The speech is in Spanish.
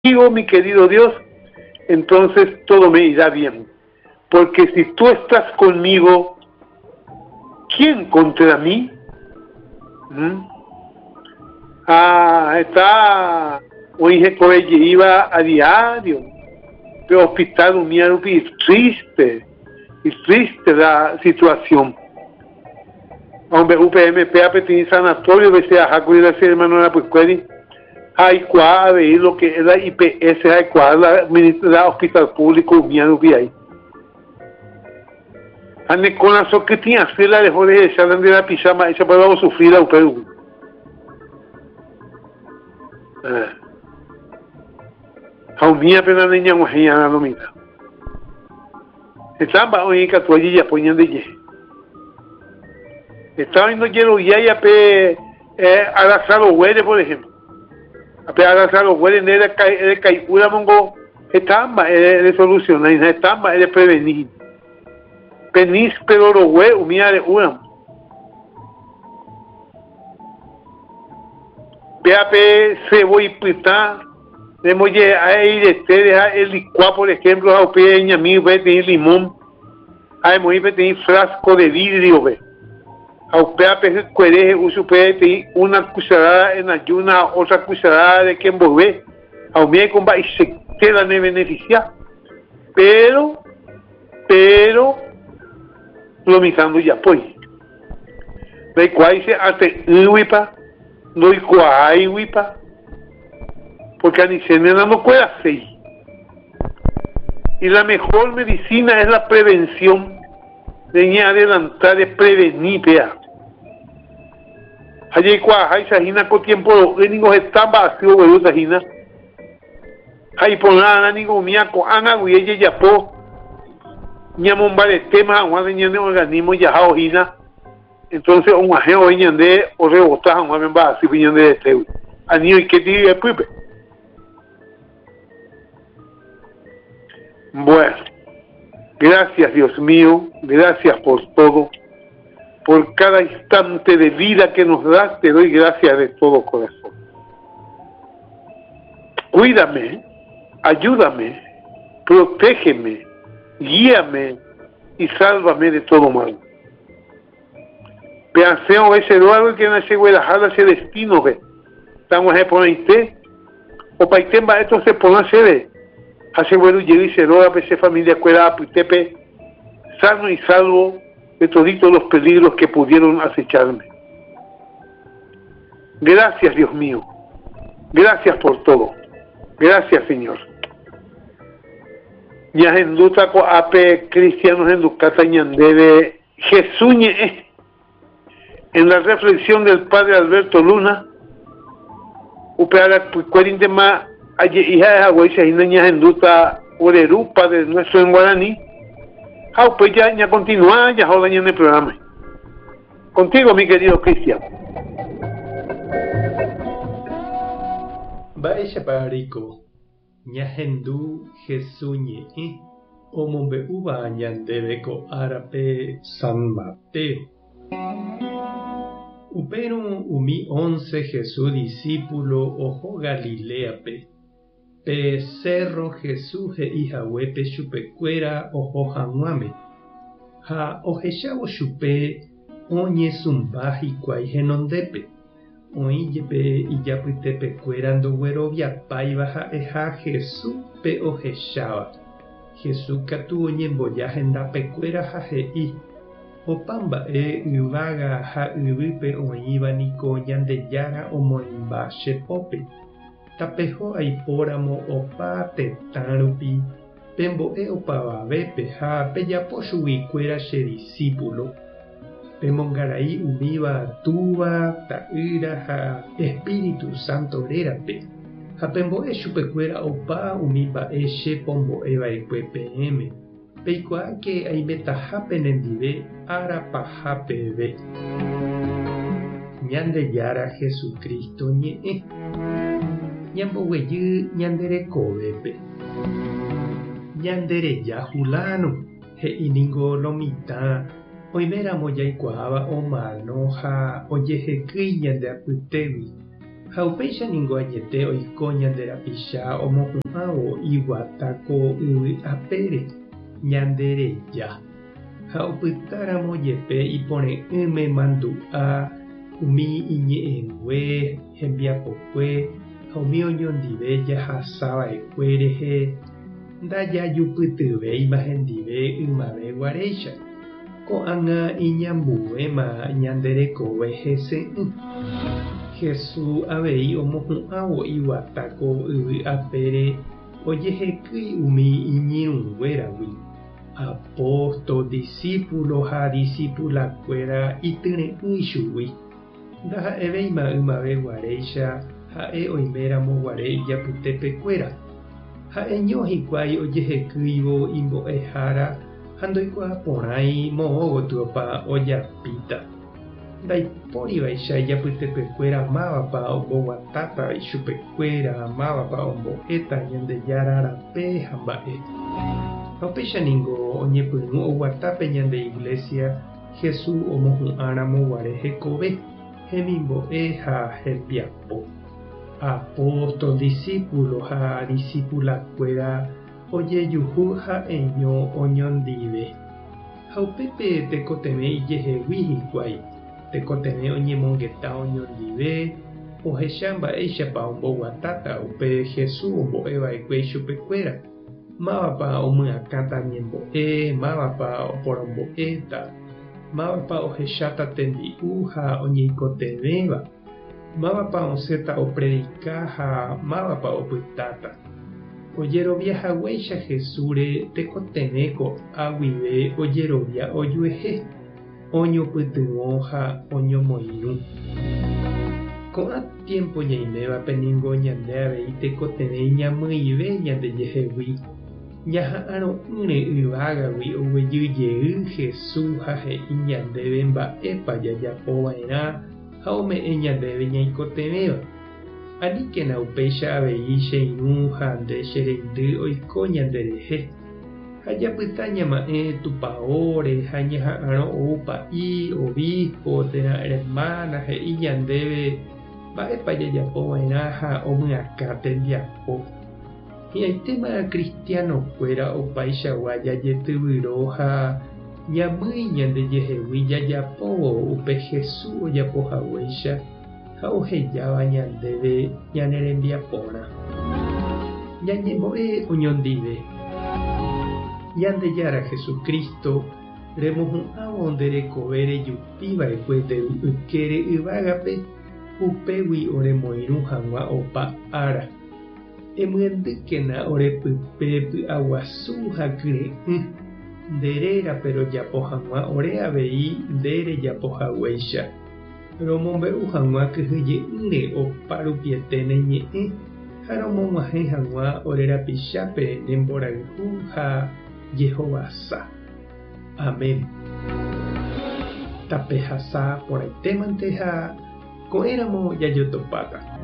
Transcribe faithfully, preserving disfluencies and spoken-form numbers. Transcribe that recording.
contigo, mi querido Dios, entonces todo me irá bien. Porque si tú estás conmigo, ¿quién contra mí? ¿Mm? Ah, está, oye, que iba a diario, pero hospital un miedo y triste, y triste la situación. Hombre, U P M P, Apetín, Sanatorio, B C A, Jacuí, la hermano de la Pucueri, hay cuadra, veí lo que es la I P S, hay cuadra, la ministra Hospital Público, un miedo y ahí. Ane con la so que tiene, se la dejó de echar de la pijama, esa puede sufrir a U P M. Jaumía pena niña mujer no mira. Estaba hoy que tu allí ya ponían de ye. Estaba viendo quiero ya ya pe abrazar los hueles por ejemplo. A pe abrazar los hueles de la de caipura mongo estaba de solucionar, estaba de prevenir. Penis pero los hueles humía de una. Vea pe se voy pita de molle ahí de ustedes el licuado por ejemplo a peña mi ve tener limón hay muy ve tener frasco de vidrio ve a pea pe cuereje uso pe tener una cucharada en ayuna otra cucharada de que envolver a mí con va y se queda de beneficiar pero pero lo misando ya pues de cuál se hace huipa no hay cuál huipa porque a ni se no puede hacer. Y la mejor medicina es la prevención. De adelantar, es prevenir, vea. Allí cuaja, esa jina con tiempo, los gringos están vacíos, güey, esa jina. Ahí por nada, ni con miaco, ana, güey, ella ya po. Ñamon vale temas, agua de ñande organismo, ya jao jina. Entonces, un ajeo, ñande, o rebotas, agua, me va así, ñande de este, güey. Anillo, ¿y qué tiene, pues? Bueno, gracias Dios mío, gracias por todo, por cada instante de vida que nos das, te doy gracias de todo corazón. Cuídame, ayúdame, protégeme, guíame y sálvame de todo mal. Peanceo ese duelo que nace guerajada ese destino, ve. Estamos a poner o para esto se pone a hacer. Hace bueno llegar y se logra esa familia cuerda Puitepe sano y salvo de toditos los peligros que pudieron acecharme. Gracias Dios mío, gracias por todo, gracias Señor. Ya en duta co ape cristianos en Ducata ñandebe Jesuñe en la reflexión del padre Alberto Luna upeara cuarintema allí hija de Hawái se niñas en duta oreru padre nuestro en guaraní ah pues ya ya continúa ya joda en el programa contigo mi querido Cristian. Baisha pariko ñahendu Jesuñe omombe uba ñandebeko arape San Mateo upero umi once Jesús discípulo ojo Galileape pe cerro Jesús he ihawepe chupecuera ojo januame ha ojechavo chupe oñe zumbaji kwai genondepe oiyepe iyapuitepe cuerando güerovia paiva eja Jesús pe ojechava Jesús katu oñe mboyajenda pecuera jahei opamba e uvaga ha uvipe oiva niko ñande yara omoimba shepope tapejo aipóramo opa tetãrupi pembo'e opavavépe ha pejapo chuguikuéra che discípulo pemongarai umíva túva ta'ýra ha Espíritu Santo rérape ha pembo'e chupekuéra opa umi mba'e che pombo'eva'ekue peẽme peikuaáke aimetahápe nendive arapahapeve ñande jára Jesucristo ñe'ẽ ñamboguejy ñanderekovépe ñandereja Julano he'íningo lo mitã oiméramo jaikuaáva omano ha ojehekýi ñande apytégui ha upéicha niko ajete oiko ñanderapicha omohu'ãvo iguatáko yvy apére ñandereja ha opytáramo jepe ipore'ỹme mandu'a umi iñe'ẽngue hembiapokue ha umi oñondive jahasava'ekue rehe ndajajupytyvéima hendive ymaveguaréicha ko'ág̃a iñambuvéma ñanderekove hese'ỹ. Jesús avei omohu'ãvo iguatáko yvy apére ojehekýi umi iñirũnguéragui apóstol, discípulo ha discipulakuéra ityre'ỹ chugui. Ndaha'evéima ymaveguaréicha ha'e oiméramo guare ijapytépekuéra. Ha'eño hikuái ojehekýivo imbo'ehára ha ndoikuaaporãi moõ gotyopa ojapíta. Ndaipórivaicha ijapytépekuéra mávapa omboguatáta ichupekuéra, mávapa ombo'éta Ñandejára rape ha mba'e. Ha upéicha niko oñepyrũ oguatápe ñande iglesia Jesús omohu'ãramo guare hekove hemimbo'e ha hembiapo. Apóstol, discípulo ha discipulakuéra ojejuhu ha'eño oñondive. Ha upépe tekotevẽ ijehegui hikuái tekotevẽ oñemongeta oñondive ohecha mba'éichapa omboguatáta upe Jesús ombo'eva'ekue ichupekuéra. Mávapa omyakãta ñembo'e, mávapa oporombo'éta, mávapa ohecháta tembi'u ha oñeikotevéva, mávapa osẽta opredika ha mávapa opytáta. Ojeroviahaguéicha Jesúsre tekotevéko aguive ojerovia ojuehe, oñopytyvõ ha oñomoirũ. Ko'ã tiempo ñaimévape niko ñande avei tekotevé ñamyve ñandejehegui. Ñaha'ãro'ỹre yvágagui oguejyjeýi Jesús ha he'i ñandéve mba'épa jajapova'erã ha ome'ẽ ñandéve ñaikotevéva. Aníkena upéicha avei che irũ ha nde che reindy oiko ñanderehe. Ha japyta ñama'ẽ tupãóre ha ñaha'ãrõ oupa i obispo térã hermana he'i ñandéve mba'épa jajapova'erã ha omyaka tembiapo. Hi'aitéma kristianokuéra opaichagua jajetyvyro ha ñamýi ñandejehegui jajapóvo upe Jesús ojapohaguéicha ha ohejáva ñandéve ñane rembiapórã. Ñañembo'e oñondive. Ñandejára Jesucristo remohu'ãvo nderekove rejupiva'ekue ykére yvágape upégui oremoirũ hag̃ua opa ára. Emyendykena orepype py'aguasu ha kyre'ỹ nderérape rojapo hag̃ua ore avei nderejapohaguéicha. Romombe'u hag̃ua kyhyje'ỹre opa rupiete neñe'ẽ ha romog̃uahẽ hag̃ua ore rapichápe nemborayhu ha Jehovasa. Amén. Tapehasa porãitémante ha ko'ẽramo jajotopáta.